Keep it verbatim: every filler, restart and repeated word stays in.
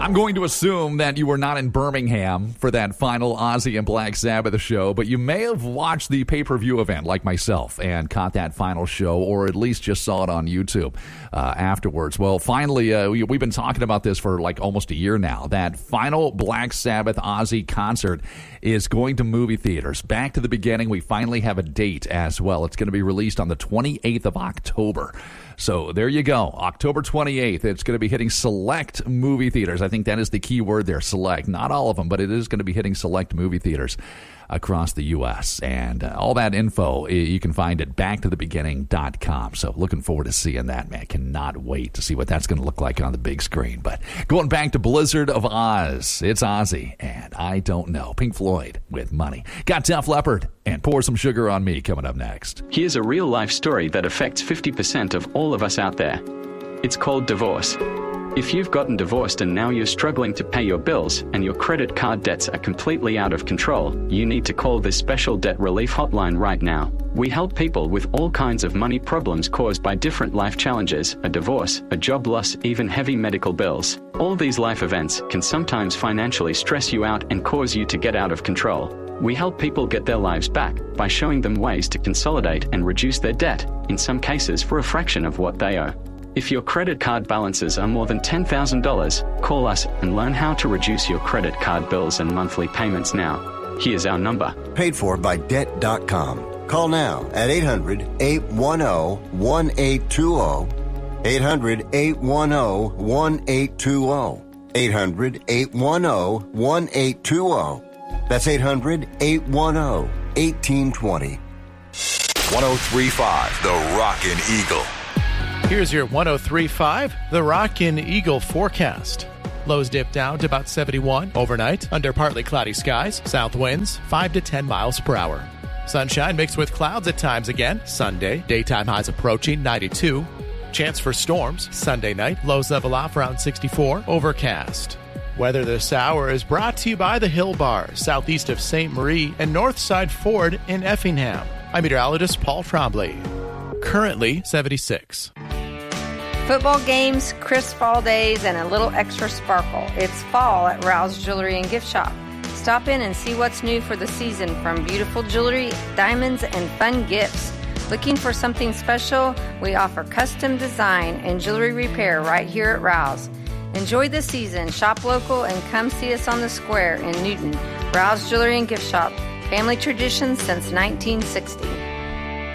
I'm going to assume that you were not in Birmingham for that final Ozzy and Black Sabbath show, but you may have watched the pay-per-view event like myself and caught that final show, or at least just saw it on YouTube uh, afterwards. Well, finally, uh, we, we've been talking about this for like almost a year now. That final Black Sabbath Ozzy concert is going to movie theaters. Back to the beginning, we finally have a date as well. It's going to be released on the twenty-eighth of October. So there you go, October twenty-eighth. It's going to be hitting select movie theaters. I think that is the key word there, select. Not all of them, but it is going to be hitting select movie theaters across the U S. And uh, all that info you can find at back to the beginning dot com. So looking forward to seeing that, man. Cannot wait to see what that's going to look like on the big screen. But going back to Blizzard of Oz, it's Ozzy, and I Don't Know. Pink Floyd with Money. Got Def Leppard and Pour Some Sugar on Me coming up next. Here's a real-life story that affects fifty percent of all of us out there. It's called divorce. If you've gotten divorced and now you're struggling to pay your bills and your credit card debts are completely out of control, you need to call this special debt relief hotline right now. We help people with all kinds of money problems caused by different life challenges, a divorce, a job loss, even heavy medical bills. All these life events can sometimes financially stress you out and cause you to get out of control. We help people get their lives back by showing them ways to consolidate and reduce their debt, in some cases for a fraction of what they owe. If your credit card balances are more than ten thousand dollars, call us and learn how to reduce your credit card bills and monthly payments now. Here's our number. Paid for by debt dot com. Call now at eight hundred, eight one zero, one eight two zero. eight hundred, eight one zero, one eight two zero. eight hundred, eight one zero, one eight two zero. That's eight hundred, eight one zero, one eight two zero. one oh three point five The Rockin' Eagle. Here's your one oh three point five The Rockin' Eagle forecast. Lows dip down to about seventy-one overnight under partly cloudy skies. South winds five to ten miles per hour. Sunshine mixed with clouds at times again. Sunday, daytime highs approaching ninety-two. Chance for storms Sunday night. Lows level off around sixty-four. Overcast. Weather this hour is brought to you by the Hill Bar, southeast of Saint Marie and Northside Ford in Effingham. I'm meteorologist Paul Trombley. Currently seventy-six. Football games, crisp fall days, and a little extra sparkle. It's fall at Rouse Jewelry and Gift Shop. Stop in and see what's new for the season, from beautiful jewelry, diamonds, and fun gifts. Looking for something special? We offer custom design and jewelry repair right here at Rouse. Enjoy the season, shop local, and come see us on the square in Newton. Rouse Jewelry and Gift Shop. Family tradition since nineteen sixty.